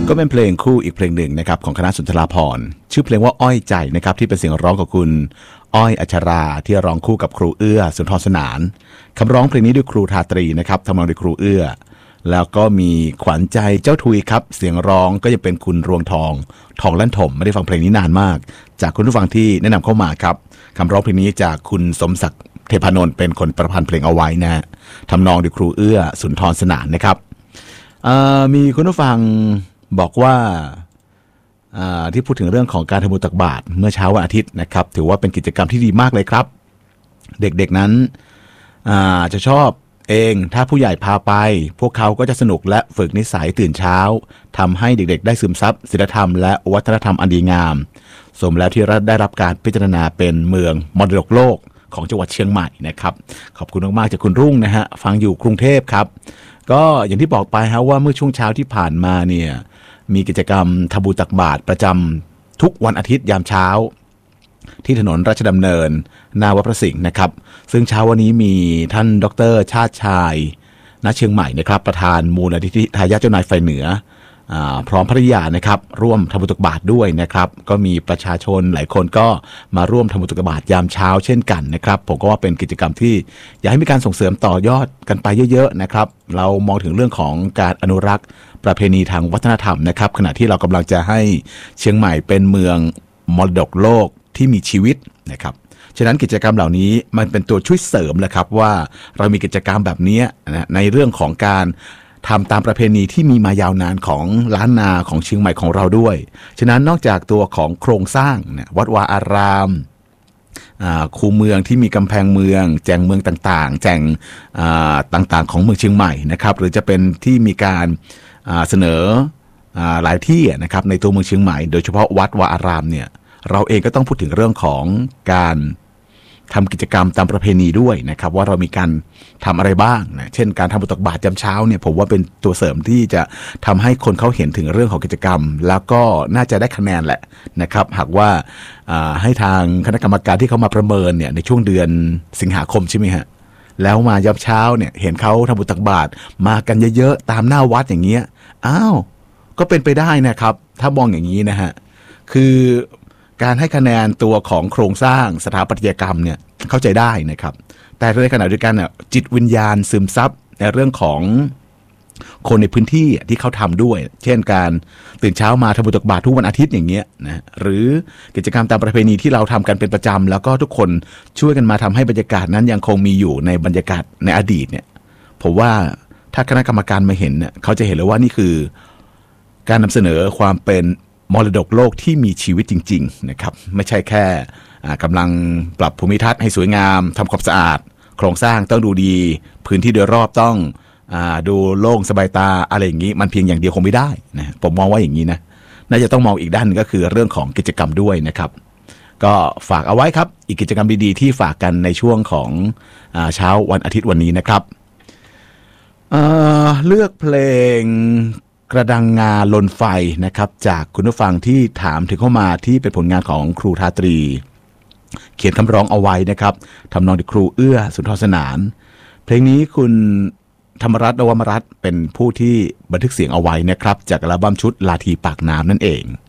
ก็เป็นเพลงคู่อีกเพลงหนึ่งนะครับของคณะสุนทราภรณ์ชื่อเพลงว่าอ้อยใจนะครับที่เป็นเสียงร้องของคุณอ้อยอัชราที่ร้องคู่กับครูเอื้อสุนทรสนานคำร้องเพลงนี้ด้วยครูทาตรีนะครับทำนองโดยครูเอื้อแล้วก็มีขวัญใจเจ้าทุยครับเสียงร้องก็ยังเป็นคุณรวงทองลั่นถมไม่ได้ฟังเพลงนี้นานมากจากคุณผู้ฟังที่แนะนำเข้ามาครับคำร้องเพลงนี้จากคุณสมศักดิ์เทพานนท์เป็นคนประพันธ์เพลงเอาไว้นะฮะทำนองโดยครูเอื้อสุนทรสนานนะครับมีคุณผู้ฟังบอกว่าที่พูดถึงเรื่องของการทำบุญตักบาตรเมื่อเช้าวันอาทิตย์นะครับถือว่าเป็นกิจกรรมที่ดีมากเลยครับเด็กๆนั้นจะชอบเองถ้าผู้ใหญ่พาไปพวกเขาก็จะสนุกและฝึกนิสัยตื่นเช้าทำให้เด็กๆได้ซึมซับศีลธรรมและวัฒนธรรมอันดีงามสมแล้วที่ได้รับการพิจารณาเป็นเมืองมรดกโลกของจังหวัดเชียงใหม่นะครับขอบคุณมากๆจากคุณรุ่งนะฮะฟังอยู่กรุงเทพครับก็อย่างที่บอกไปฮะว่าเมื่อช่วงเช้าที่ผ่านมาเนี่ยมีกิจกรรมทำบุญตักบาตรประจำทุกวันอาทิตย์ยามเช้าที่ถนนราชดำเนินหน้าวัดพระสิงห์นะครับซึ่งเช้าวันนี้มีท่านดร.ชาติชายณเชียงใหม่นะครับประธานมูลนิธิทายาทเจ้านายไฟเหนือพร้อมภริยานะครับร่วมทำบุญตักบาตรด้วยนะครับก็มีประชาชนหลายคนก็มาร่วมทำบุญตักบาตรยามเช้าเช่นกันนะครับผมก็ว่าเป็นกิจกรรมที่อยากให้มีการส่งเสริมต่อยอดกันไปเยอะๆนะครับเรามองถึงเรื่องของการอนุรักษ์ประเพณีทางวัฒนธรรมนะครับขณะที่เรากำลังจะให้เชียงใหม่เป็นเมืองมรดกโลกที่มีชีวิตนะครับฉะนั้นกิจกรรมเหล่านี้มันเป็นตัวช่วยเสริมแหละครับว่าเรามีกิจกรรมแบบนี้นะในเรื่องของการทำตามประเพณีที่มีมายาวนานของล้านนาของเชียงใหม่ของเราด้วยฉะนั้นนอกจากตัวของโครงสร้างนะวัดวาอารามคูเมืองที่มีกำแพงเมืองแจ่งเมืองต่างๆแจ่งต่างๆของเมืองเชียงใหม่นะครับหรือจะเป็นที่มีการเสนอหลายที่นะครับในตัวเมืองเชียงใหม่โดยเฉพาะวัดวาอารามเนี่ยเราเองก็ต้องพูดถึงเรื่องของการทำกิจกรรมตามประเพณีด้วยนะครับว่าเรามีการทำอะไรบ้างนะเช่นการทำบุญตักบาตรยามเช้าเนี่ยผมว่าเป็นตัวเสริมที่จะทำให้คนเขาเห็นถึงเรื่องของกิจกรรมแล้วก็น่าจะได้คะแนนแหละนะครับหากว่าให้ทางคณะกรรมการที่เขามาประเมินเนี่ยในช่วงเดือนสิงหาคมใช่ไหมฮะแล้วมายามเช้าเนี่ยเห็นเขาทำบุญตักบาตรมากันเยอะๆตามหน้าวัดอย่างเงี้ยอ้าวก็เป็นไปได้นะครับถ้ามองอย่างนี้นะฮะคือการให้คะแนนตัวของโครงสร้างสถาปัตยกรรมเนี่ยเข้าใจได้นะครับแต่ในขณะเดียวกันจิตวิญญาณซึมซับในเรื่องของคนในพื้นที่ที่เขาทำด้วยเช่นการตื่นเช้ามาทำบุญตักบาตรทุกวันอาทิตย์อย่างเงี้ยนะหรือกิจกรรมตามประเพณีที่เราทำกันเป็นประจำแล้วก็ทุกคนช่วยกันมาทำให้บรรยากาศนั้นยังคงมีอยู่ในบรรยากาศในอดีตเนี่ยผมว่าถ้าคณะกรรมการมาเห็นเนี่ยเขาจะเห็นเลยว่านี่คือการนำเสนอความเป็นมรดกโลกที่มีชีวิตจริงๆนะครับไม่ใช่แค่กำลังปรับภูมิทัศน์ให้สวยงามทำความสะอาดโครงสร้างต้องดูดีพื้นที่โดยรอบต้องดูโล่งสบายตาอะไรอย่างนี้มันเพียงอย่างเดียวคงไม่ได้นะผมมองว่าอย่างนี้นะน่าจะต้องมองอีกด้านนึงก็คือเรื่องของกิจกรรมด้วยนะครับก็ฝากเอาไว้ครับอีกกิจกรรมดีๆที่ฝากกันในช่วงของเช้าวันอาทิตย์วันนี้นะครับเลือกเพลงกระดังงาลนไฟนะครับจากคุณผู้ฟังที่ถามถึงเข้ามาที่เป็นผลงานของครูทาตรีเขียนคำร้องเอาไว้นะครับทำนองโดยครูเอื้อสุนทรสนานเพลงนี้คุณธรรมรัตน์ นวมรัตน์เป็นผู้ที่บันทึกเสียงเอาไว้นะครับจากอัลบั้มชุดลาทีปากน้ำนั่นเอง